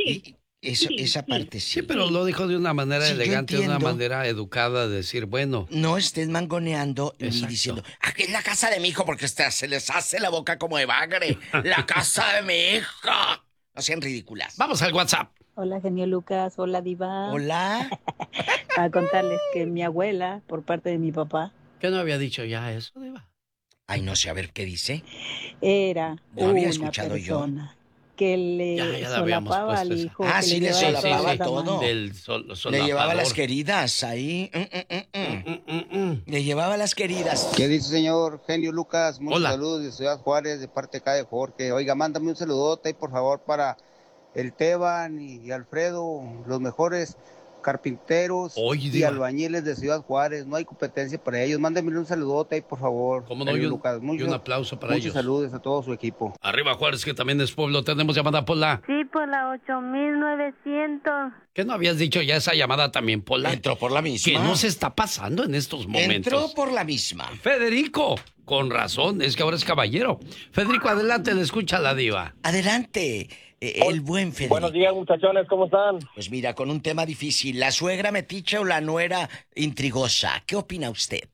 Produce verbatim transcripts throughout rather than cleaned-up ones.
Sí. Y eso, Sí, esa sí. parte sí. Sí, pero lo dijo de una manera Sí, yo elegante, de una entiendo. manera educada, de decir, bueno. No estés mangoneando ni Exacto. diciendo, aquí es la casa de mi hijo, porque hasta se les hace la boca como de bagre. La casa de mi hijo. No sean ridículas. Vamos al WhatsApp. Hola, genio Lucas. Hola, Diva. Hola. Para contarles que mi abuela, por parte de mi papá, ¿Qué no había dicho ya eso, Diva? Ay, no sé, a ver qué dice. era ¿No había una escuchado yo? persona que le Ya, ya la habíamos solapaba puesto al esa. hijo, Ah, que sí, le le llevaba solapaba todas las todo. manos. Del sol, Le solapador. llevaba las queridas ahí. Mm, mm, mm, mm. Mm, mm, mm. Le llevaba las queridas. ¿Qué dice, señor genio Lucas? Muchos Hola. saludos de Ciudad Juárez, de parte acá de Jorge. Oiga, mándame un saludote ahí, por favor, para el Teban y, y Alfredo, los mejores carpinteros Oye, y Diva. albañiles de Ciudad Juárez. No hay competencia para ellos. Mándenme un saludote ahí, por favor. ¿Cómo no? genio Y un, Lucas. y Mucho- un aplauso para muchos ellos. saludos a todo su equipo. Arriba Juárez, que también es pueblo. Tenemos llamada, Pola. Sí, por la ocho mil novecientos. ¿Qué no habías dicho ya esa llamada también, Pola? Entró por la misma. ¿Qué no se está pasando en estos momentos? Entró por la misma. Federico, con razón, es que ahora es caballero. Federico, adelante, le escucha la Diva. Adelante, eh, el buen Federico. Buenos días, muchachones, ¿cómo están? Pues mira, con un tema difícil, ¿la suegra metiche o la nuera intrigosa? ¿Qué opina usted?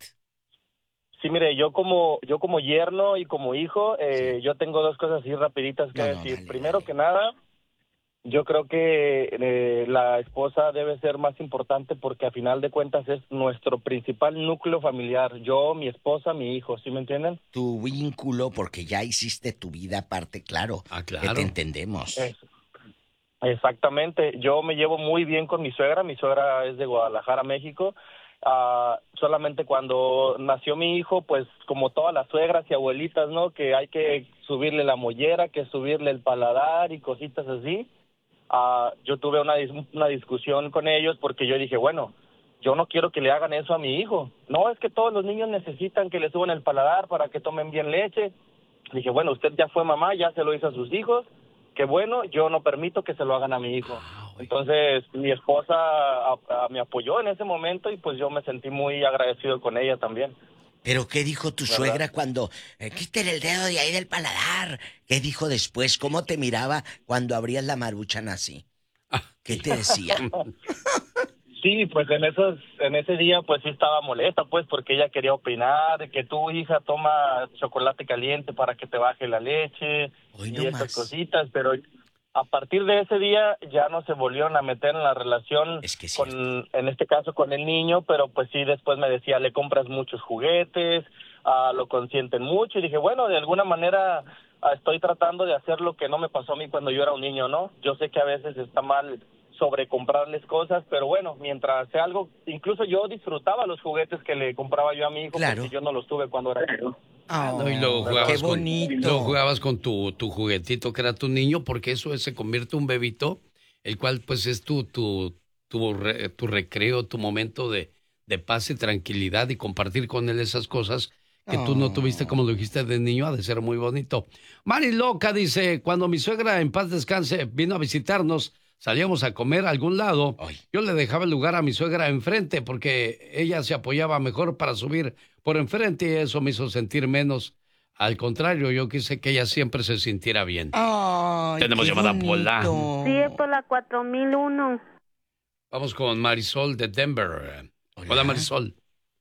Sí, mire, yo como yo como yerno y como hijo, eh, yo tengo dos cosas así rapiditas que No, no, decir. dale, Primero dale. que nada, yo creo que eh, la esposa debe ser más importante porque a final de cuentas es nuestro principal núcleo familiar. Yo, mi esposa, mi hijo, ¿sí me entienden? Tu vínculo, porque ya hiciste tu vida aparte, claro. Ah, Que claro. te entendemos. Es- Exactamente. Yo me llevo muy bien con mi suegra. Mi suegra es de Guadalajara, México. Ah, solamente cuando nació mi hijo, pues como todas las suegras y abuelitas, ¿no? Que hay que subirle la mollera, que subirle el paladar y cositas así. Ah, yo tuve una, dis- una discusión con ellos porque yo dije, bueno, yo no quiero que le hagan eso a mi hijo. No, es que todos los niños necesitan que le suban el paladar para que tomen bien leche. Dije, bueno, usted ya fue mamá, ya se lo hizo a sus hijos. Qué bueno, yo no permito que se lo hagan a mi hijo. Ah, güey. Entonces, mi esposa a- a- me apoyó en ese momento y pues yo me sentí muy agradecido con ella también. ¿Pero qué dijo tu ¿Verdad? suegra cuando... Eh, quítale el dedo de ahí del paladar? ¿Qué dijo después? ¿Cómo te miraba cuando abrías la maruchan así? ¿Qué te decía? Sí, pues en esos, en ese día pues sí estaba molesta pues porque ella quería opinar de que tu hija toma chocolate caliente para que te baje la leche Hoy y no esas más. cositas, pero a partir de ese día ya no se volvieron a meter en la relación Es que es con, en este caso con el niño, pero pues sí después me decía, le compras muchos juguetes, ah, lo consienten mucho y dije, bueno, de alguna manera ah, estoy tratando de hacer lo que no me pasó a mí cuando yo era un niño, ¿no? Yo sé que a veces está mal sobre comprarles cosas, pero bueno, mientras sea algo, incluso yo disfrutaba los juguetes que le compraba yo a mi hijo, Claro. porque yo no los tuve cuando era niño. Oh, No, y luego jugabas, qué con, bonito. luego jugabas con tu, tu juguetito que era tu niño, porque eso es- se convierte en un bebito, el cual pues es tu, tu, tu, re- tu recreo, tu momento de, de paz y tranquilidad y compartir con él esas cosas que tú no Oh. tuviste como lo dijiste de niño, ha de ser muy bonito. Mari Loca dice, cuando mi suegra en paz descanse vino a visitarnos, salíamos a comer a algún lado, Ay. yo le dejaba el lugar a mi suegra enfrente porque ella se apoyaba mejor para subir por enfrente y eso me hizo sentir menos. Al contrario, yo quise que ella siempre se sintiera bien. Ay, Tenemos qué llamada, Pola. bonito. Sí, es por la cuatro mil uno. Vamos con Marisol de Denver. Hola, Hola. Marisol.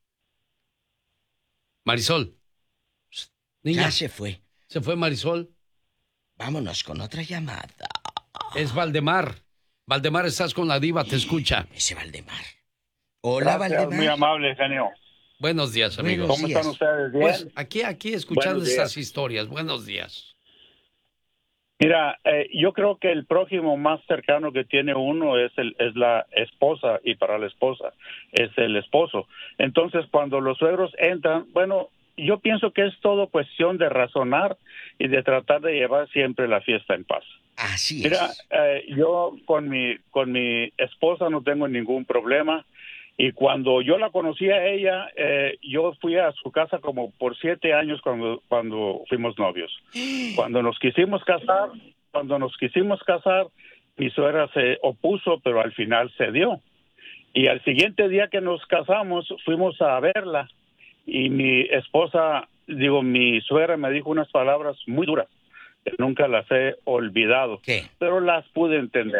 Marisol. Psst, niña, Ya se fue. ¿se fue Marisol? Vámonos con otra llamada. Es Valdemar. Valdemar, estás con la Diva, te escucha. Ese Valdemar. Hola, Gracias, Valdemar. muy amable, genio. Buenos días, amigos. Buenos ¿Cómo días. están ustedes? ¿Bien? Pues aquí, aquí, escuchando Buenos estas días. historias. Buenos días. Mira, eh, yo creo que el prójimo más cercano que tiene uno es el es la esposa y para la esposa es el esposo. Entonces, cuando los suegros entran, bueno, yo pienso que es todo cuestión de razonar y de tratar de llevar siempre la fiesta en paz. Así Mira, es. eh, yo con mi con mi esposa no tengo ningún problema y cuando yo la conocí a ella, eh, yo fui a su casa como por siete años cuando cuando fuimos novios. Cuando nos quisimos casar, cuando nos quisimos casar, mi suegra se opuso, pero al final cedió. Y al siguiente día que nos casamos, fuimos a verla y mi esposa, digo, mi suegra me dijo unas palabras muy duras que nunca las he olvidado, ¿Qué? pero las pude entender.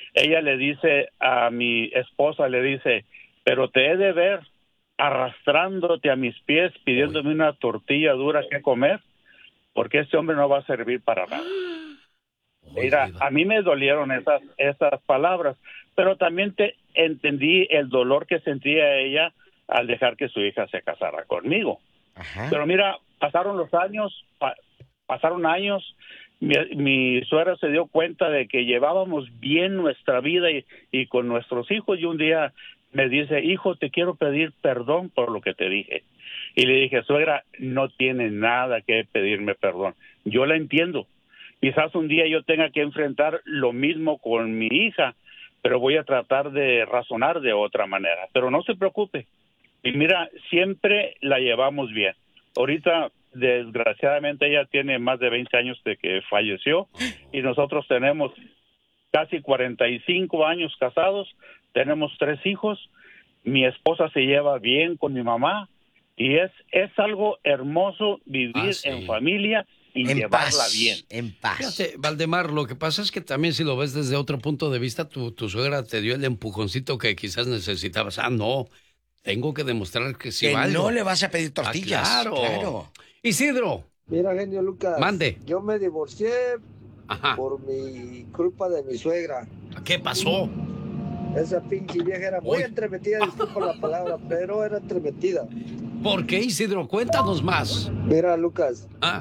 ella le dice a mi esposa, le dice, pero te he de ver arrastrándote a mis pies, pidiéndome una tortilla dura que comer, porque este hombre no va a servir para nada. Mira, a mí me dolieron esas, esas palabras, pero también te entendí el dolor que sentía ella al dejar que su hija se casara conmigo. Ajá. Pero mira, pasaron los años, pa- pasaron años, mi, mi suegra se dio cuenta de que llevábamos bien nuestra vida y, y con nuestros hijos, y un día me dice, hijo, te quiero pedir perdón por lo que te dije. Y le dije, suegra, no tiene nada que pedirme perdón. Yo la entiendo. Quizás un día yo tenga que enfrentar lo mismo con mi hija, pero voy a tratar de razonar de otra manera. Pero no se preocupe. Y mira, siempre la llevamos bien. Ahorita, desgraciadamente, ella tiene más de veinte años de que falleció y nosotros tenemos casi cuarenta y cinco años casados, tenemos tres hijos, mi esposa se lleva bien con mi mamá y es, es algo hermoso vivir ah, sí. en familia y en llevarla paz, bien. En paz. Fíjate, Valdemar, lo que pasa es que también si lo ves desde otro punto de vista, tu, tu suegra te dio el empujoncito que quizás necesitabas. Ah, no, tengo que demostrar que sí que valgo. no le vas a pedir tortillas. Ah, claro. claro. Isidro. Mira, genio Lucas. Mande. Yo me divorcié Ajá. por mi culpa de mi suegra. ¿Qué pasó? Esa pinche vieja era muy Uy. entremetida, disculpa la palabra, pero era entremetida. ¿Por qué, Isidro? Cuéntanos más. Mira, Lucas. Ah.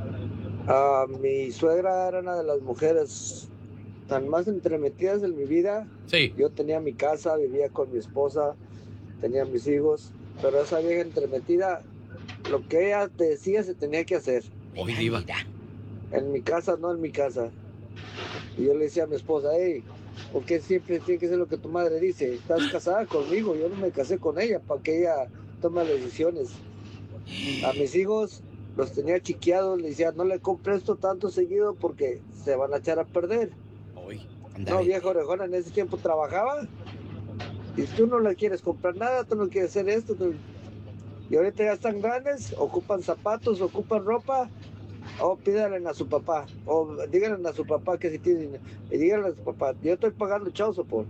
Uh, mi suegra era una de las mujeres tan más entremetidas en mi vida. Sí. Yo tenía mi casa, vivía con mi esposa, tenía mis hijos, pero esa vieja entremetida, lo que ella decía se tenía que hacer. Hoy diva. En mi casa, no en mi casa. Y yo le decía a mi esposa, hey, ¿por qué siempre tiene que ser lo que tu madre dice? Estás casada conmigo, yo no me casé con ella para que ella tome las decisiones. A mis hijos los tenía chiqueados, le decía, no le compre esto tanto seguido porque se van a echar a perder. Hoy, no, vieja orejona, en ese tiempo trabajaba y tú no le quieres comprar nada, tú no quieres hacer esto. Tú... Y ahorita ya están grandes, ocupan zapatos, ocupan ropa. O pídanle a su papá, o díganle a su papá que si tiene dinero, y díganle a su papá, yo estoy pagando chao sopor.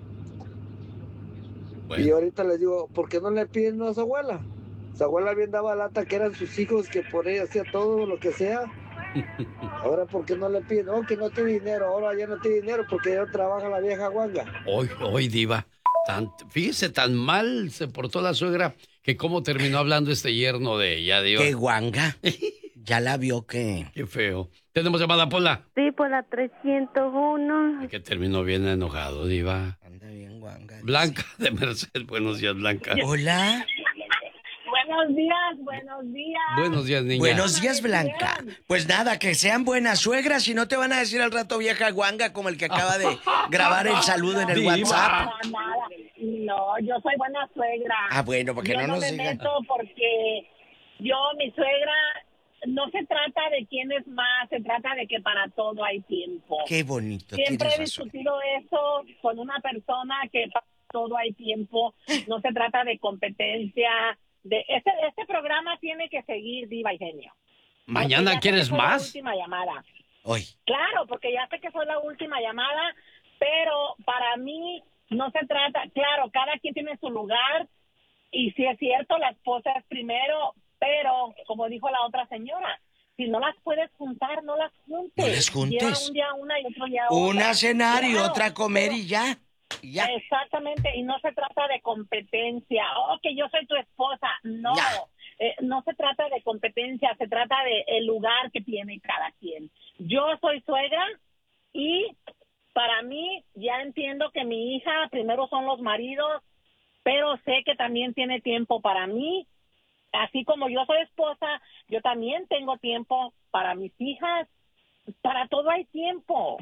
Bueno. Y ahorita les digo, ¿por qué no le piden a su abuela? Su abuela bien daba lata que eran sus hijos, que por ella hacía todo lo que sea. Ahora, ¿por qué no le piden? Oh, que no tiene dinero, ahora ya no tiene dinero porque ya no trabaja la vieja guanga. Hoy, hoy, diva, tan, fíjese, tan mal se portó la suegra que cómo terminó hablando este yerno de ella, diva. ¿Qué guanga? Ya la vio que... Qué feo. ¿Tenemos llamada, Pola? Sí, por la trescientos uno. Que terminó bien enojado, diva. Anda bien, guanga. Blanca de Merced. Buenos días, Blanca. Hola. Buenos días, buenos días. Buenos días, niña. Buenos días, Blanca. Pues nada, que sean buenas suegras y no te van a decir al rato vieja guanga como el que acaba de grabar el saludo en el diva. WhatsApp. No, nada. No, yo soy buena suegra. Ah, bueno, porque yo no, no nos me digan. meto porque yo, mi suegra... No se trata de quién es más, se trata de que para todo hay tiempo. Qué bonito. Siempre he discutido eso con una persona que para todo hay tiempo. No se trata de competencia. De este, este programa tiene que seguir, Diva y Genio. ¿Mañana quieres más? La última llamada. Hoy. Claro, porque ya sé que fue la última llamada, pero para mí no se trata, claro, cada quien tiene su lugar y si es cierto, la esposa es primero. Pero, como dijo la otra señora, si no las puedes juntar, no las juntes. No las juntes. Lleva un día una y otro día otra. Una cenar y claro, otra comer y ya. y ya. Exactamente, y no se trata de competencia. Oh, que yo soy tu esposa. No, eh, no se trata de competencia, se trata de el lugar que tiene cada quien. Yo soy suegra y para mí ya entiendo que mi hija primero son los maridos, pero sé que también tiene tiempo para mí. Así como yo soy esposa, yo también tengo tiempo para mis hijas. Para todo hay tiempo.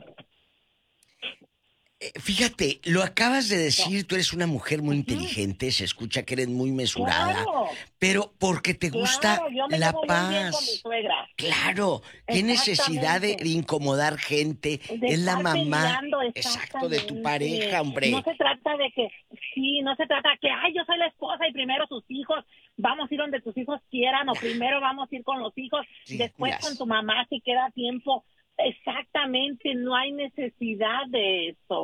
Fíjate, lo acabas de decir, tú eres una mujer muy inteligente, se escucha que eres muy mesurada, claro, pero porque te gusta claro, yo me la llevo paz. muy bien con mi suegra. Claro, qué necesidad de, de incomodar gente, de es la mamá, exacto, de tu pareja, hombre. No se trata de que, sí, no se trata de que, ay, yo soy la esposa y primero sus hijos, vamos a ir donde tus hijos quieran, o primero vamos a ir con los hijos, sí, después yes. con tu mamá si queda tiempo. Exactamente, no hay necesidad de eso.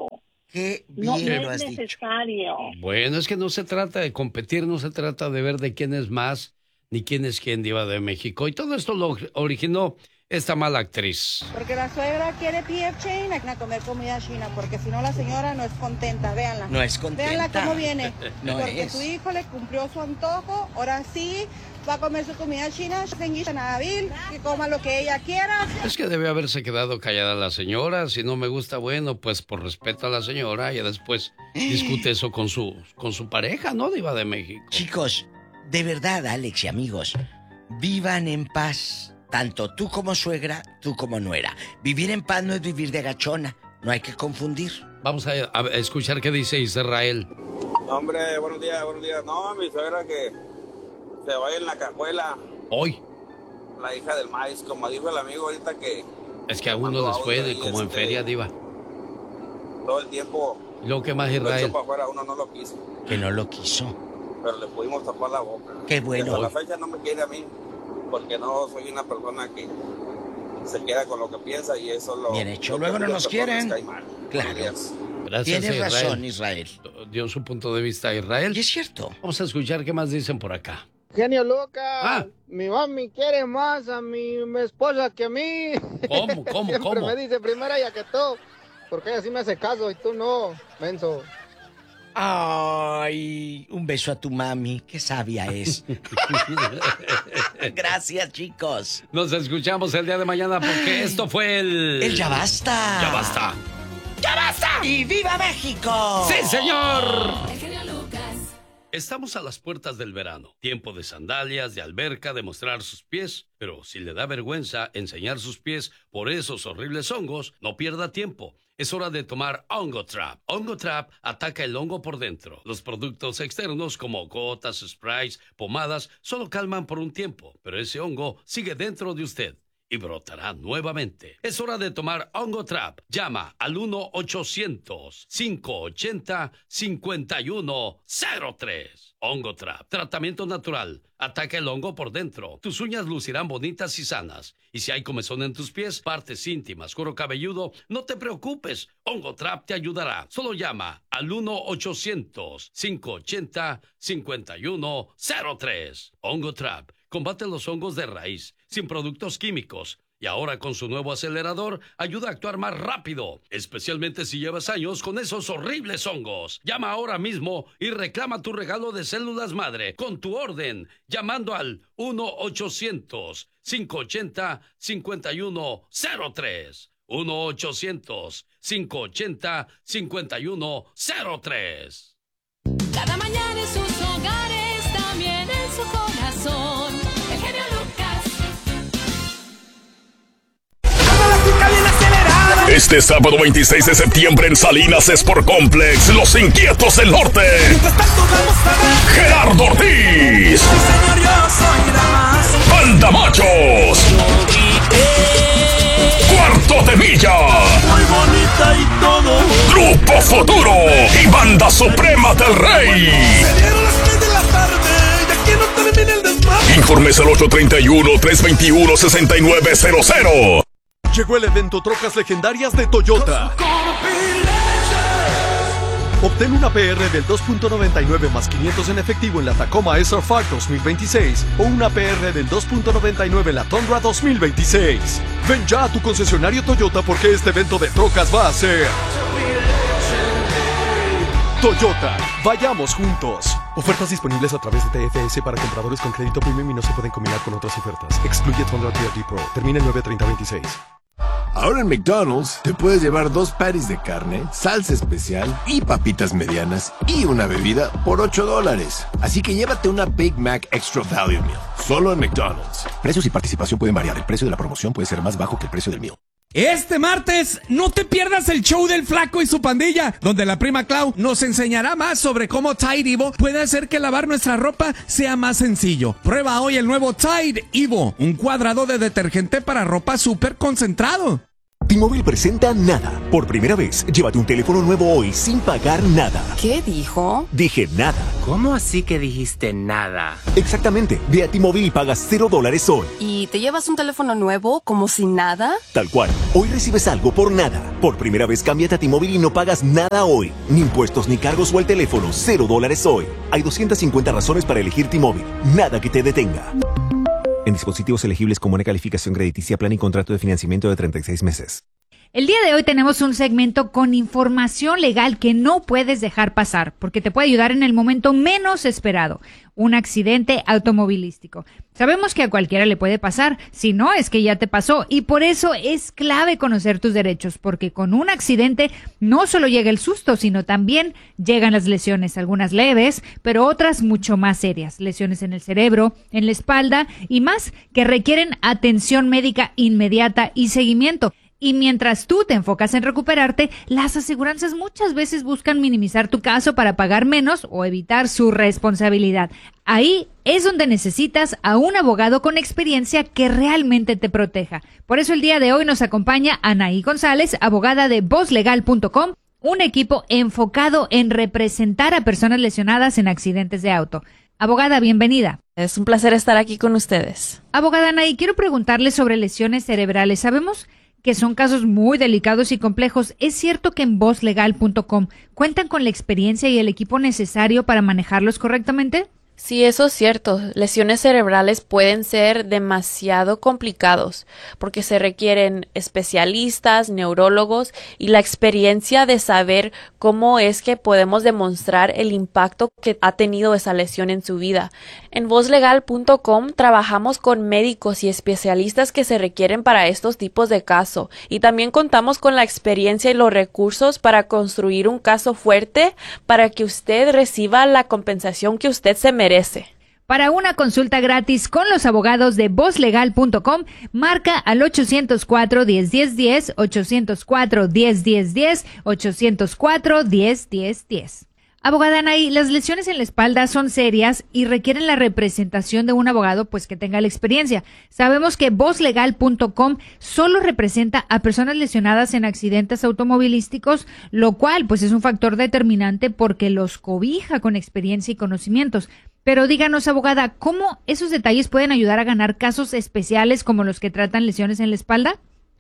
Qué No, bien no lo has es dicho. necesario. Bueno, es que no se trata de competir, no se trata de ver de quién es más, ni quién es quién, Diva de México. Y todo esto lo originó esta mala actriz. Porque la suegra quiere P F Chain a comer comida china, porque si no la señora no es contenta, véanla. No es contenta. Véanla cómo viene. No porque es. su hijo le cumplió su antojo, ahora sí va a comer su comida china, que coma lo que ella quiera. Es que debe haberse quedado callada la señora. Si no me gusta, bueno, pues por respeto a la señora, y después discute eso con su, con su pareja, ¿no, Diva de México? Chicos, de verdad, Alex y amigos, vivan en paz. Tanto tú como suegra, tú como nuera. Vivir en paz no es vivir de agachona. No hay que confundir. Vamos a, a escuchar qué dice Israel. Hombre, buenos días, buenos días. No, mi suegra que se vaya en la cajuela. Hoy. La hija del maíz, como dijo el amigo ahorita que... Es que a uno les fue de, como en este, feria, Diva. Todo el tiempo... Lo que más Lo Israel. echó para afuera, uno no lo quiso. Que no lo quiso. Pero le pudimos tapar la boca. Qué bueno. Hasta la fecha no me quiere a mí. Porque no soy una persona que se queda con lo que piensa y eso lo... Bien hecho. lo Luego no nos quieren. Claro. Gracias, Tienes Israel. razón, Israel. Dio su punto de vista a Israel. Y es cierto. Vamos a escuchar qué más dicen por acá. Genio Lucas, Ah. mi mami quiere más a mi, mi esposa que a mí. ¿Cómo, cómo, Siempre cómo? me dice primero ella que tú, porque ella sí me hace caso y tú no, menso. Ay, un beso a tu mami, qué sabia es. Gracias, chicos. Nos escuchamos el día de mañana porque esto fue el... El Ya Basta. Ya Basta. ¡Ya basta! ¡Y viva México! ¡Sí, señor! El genio Lucas. Estamos a las puertas del verano. Tiempo de sandalias, de alberca, de mostrar sus pies. Pero si le da vergüenza enseñar sus pies por esos horribles hongos, no pierda tiempo. Es hora de tomar Hongo Trap. Hongo Trap ataca el hongo por dentro. Los productos externos como gotas, sprays, pomadas, solo calman por un tiempo. Pero ese hongo sigue dentro de usted y brotará nuevamente. Es hora de tomar Hongo Trap. Llama al uno ochocientos, cinco ochenta, cincuenta y uno cero tres. Hongo Trap. Tratamiento natural. Ataca el hongo por dentro. Tus uñas lucirán bonitas y sanas. Y si hay comezón en tus pies, partes íntimas, cuero cabelludo, no te preocupes. Hongo Trap te ayudará. Solo llama al uno ochocientos, cinco ochenta, cincuenta y uno cero tres. Hongo Trap. Combate los hongos de raíz, sin productos químicos. Y ahora con su nuevo acelerador, ayuda a actuar más rápido, especialmente si llevas años con esos horribles hongos. Llama ahora mismo y reclama tu regalo de células madre con tu orden, llamando al uno ochocientos, cinco ochenta, cincuenta y uno cero tres. uno ochocientos, cinco ochenta, cincuenta y uno cero tres. Cada mañana en sus hogares, también en su corazón. El genio Lucas. Este sábado veintiséis de septiembre en Salinas Sport Complex, Los Inquietos del Norte. Gerardo Ortiz. Banda Machos. Cuarto de Milla. Muy bonita y todo. Grupo Futuro y Banda Suprema del Rey. Se dieron las tres de la tarde y aquí no termina el desmadre. Informes al ocho tres uno, tres dos uno, seis nueve cero cero. Llegó el evento Trocas Legendarias de Toyota. Obtén una P R del dos punto noventa y nueve más quinientos en efectivo en la Tacoma S R F dos mil veintiséis o una P R del dos punto noventa y nueve en la Tundra dos mil veintiséis. Ven ya a tu concesionario Toyota porque este evento de trocas va a ser Toyota. Vayamos juntos. Ofertas disponibles a través de T F S para compradores con crédito premium y no se pueden combinar con otras ofertas. Excluye Tundra T R D Pro. Termina el nueve treinta veintiséis. Ahora en McDonald's te puedes llevar dos patties de carne, salsa especial y papitas medianas y una bebida por ocho dólares. Así que llévate una Big Mac Extra Value Meal. Solo en McDonald's. Precios y participación pueden variar. El precio de la promoción puede ser más bajo que el precio del meal. Este martes, no te pierdas el show del Flaco y su pandilla, donde la prima Clau nos enseñará más sobre cómo Tide Evo puede hacer que lavar nuestra ropa sea más sencillo. Prueba hoy el nuevo Tide Evo, un cuadrado de detergente para ropa súper concentrado. T-Mobile presenta Nada. Por primera vez, llévate un teléfono nuevo hoy sin pagar nada. ¿Qué dijo? Dije nada. ¿Cómo así que dijiste nada? Exactamente. Ve a T-Mobile y pagas cero dólares hoy. ¿Y te llevas un teléfono nuevo como si nada? Tal cual. Hoy recibes algo por nada. Por primera vez, cámbiate a T-Mobile y no pagas nada hoy. Ni impuestos ni cargos o el teléfono. Cero dólares hoy. Hay doscientas cincuenta razones para elegir T-Mobile. Nada que te detenga. En dispositivos elegibles con buena calificación crediticia, plan y contrato de financiamiento de treinta y seis meses. El día de hoy tenemos un segmento con información legal que no puedes dejar pasar, porque te puede ayudar en el momento menos esperado, un accidente automovilístico. Sabemos que a cualquiera le puede pasar, si no es que ya te pasó, y por eso es clave conocer tus derechos, porque con un accidente no solo llega el susto, sino también llegan las lesiones, algunas leves, pero otras mucho más serias, lesiones en el cerebro, en la espalda y más que requieren atención médica inmediata y seguimiento. Y mientras tú te enfocas en recuperarte, las aseguranzas muchas veces buscan minimizar tu caso para pagar menos o evitar su responsabilidad. Ahí es donde necesitas a un abogado con experiencia que realmente te proteja. Por eso el día de hoy nos acompaña Anaí González, abogada de voz legal punto com, un equipo enfocado en representar a personas lesionadas en accidentes de auto. Abogada, bienvenida. Es un placer estar aquí con ustedes. Abogada Anaí, quiero preguntarle sobre lesiones cerebrales. Sabemos que son casos muy delicados y complejos. ¿Es cierto que en voz legal punto com cuentan con la experiencia y el equipo necesario para manejarlos correctamente? Sí, eso es cierto. Lesiones cerebrales pueden ser demasiado complicados porque se requieren especialistas, neurólogos y la experiencia de saber cómo es que podemos demostrar el impacto que ha tenido esa lesión en su vida. En voz legal punto com trabajamos con médicos y especialistas que se requieren para estos tipos de casos y también contamos con la experiencia y los recursos para construir un caso fuerte para que usted reciba la compensación que usted se merece. Para una consulta gratis con los abogados de voz legal punto com, marca al ochocientos cuatro, diez, diez, diez, ochocientos cuatro, diez, diez, diez, ochocientos cuatro, diez, diez, diez. Abogada Anaí, las lesiones en la espalda son serias y requieren la representación de un abogado pues que tenga la experiencia. Sabemos que voz legal punto com solo representa a personas lesionadas en accidentes automovilísticos, lo cual pues es un factor determinante porque los cobija con experiencia y conocimientos. Pero díganos, abogada, ¿cómo esos detalles pueden ayudar a ganar casos especiales como los que tratan lesiones en la espalda?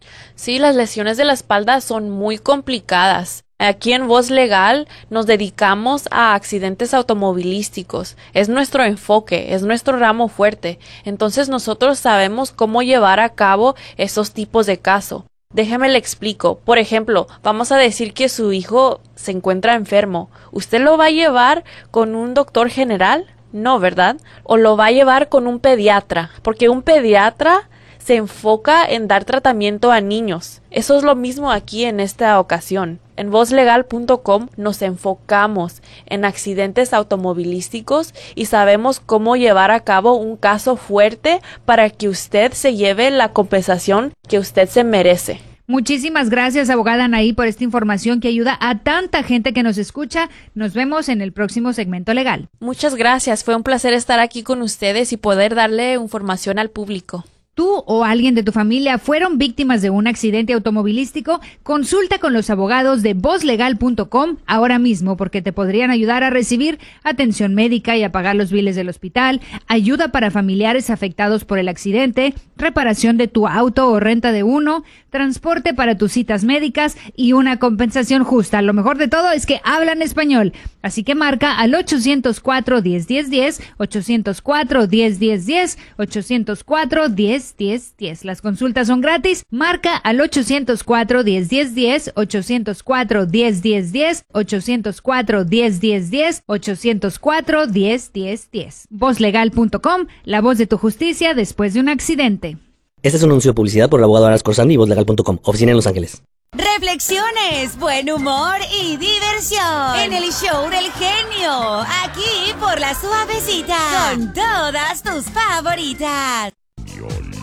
Sí, las lesiones de la espalda son muy complicadas. Aquí en Voz Legal nos dedicamos a accidentes automovilísticos. Es nuestro enfoque, es nuestro ramo fuerte. Entonces nosotros sabemos cómo llevar a cabo esos tipos de casos. Déjeme le explico. Por ejemplo, vamos a decir que su hijo se encuentra enfermo. ¿Usted lo va a llevar con un doctor general? No, ¿verdad? ¿O lo va a llevar con un pediatra? Porque un pediatra se enfoca en dar tratamiento a niños. Eso es lo mismo aquí en esta ocasión. En voz legal punto com nos enfocamos en accidentes automovilísticos y sabemos cómo llevar a cabo un caso fuerte para que usted se lleve la compensación que usted se merece. Muchísimas gracias, abogada Anaí, por esta información que ayuda a tanta gente que nos escucha. Nos vemos en el próximo segmento legal. Muchas gracias. Fue un placer estar aquí con ustedes y poder darle información al público. ¿Tú o alguien de tu familia fueron víctimas de un accidente automovilístico? Consulta con los abogados de voz legal punto com ahora mismo porque te podrían ayudar a recibir atención médica y a pagar los biles del hospital, ayuda para familiares afectados por el accidente, reparación de tu auto o renta de uno, transporte para tus citas médicas y una compensación justa. Lo mejor de todo es que hablan español. Así que marca al ochocientos cuatro, diez, diez, diez, ochocientos cuatro, diez, diez, diez, ochocientos cuatro, diez, diez, diez. Las consultas son gratis. Marca al ochocientos cuatro, diez, diez, diez, ochocientos cuatro, diez, diez, diez, ochocientos cuatro, diez, diez, diez, ochocientos cuatro, diez, diez, diez. voz legal punto com, la voz de tu justicia después de un accidente. Este es un anuncio de publicidad por el abogado Aras Corsandi y voz legal punto com, oficina en Los Ángeles. Reflexiones, buen humor y diversión en el show del genio, aquí por La Suavecita, con todas tus favoritas. Genio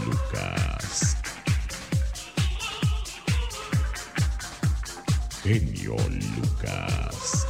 Lucas. Genio Lucas.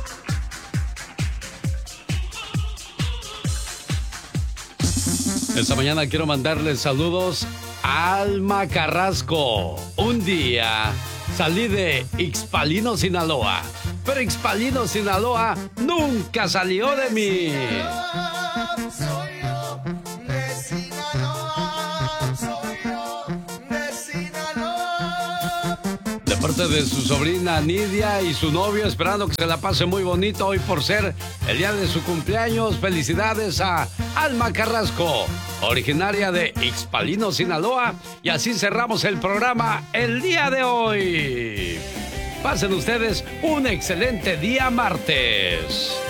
Esta mañana quiero mandarles saludos Alma Carrasco. Un día salí de Ixpalino, Sinaloa, pero Ixpalino, Sinaloa nunca salió de mí. Soy yo de Sinaloa, soy yo de Sinaloa. De parte de su sobrina Nidia y su novio, esperando que se la pase muy bonito hoy por ser el día de su cumpleaños. Felicidades a Alma Carrasco, originaria de Ixpalino, Sinaloa. Y así cerramos el programa el día de hoy. Pasen ustedes un excelente día martes.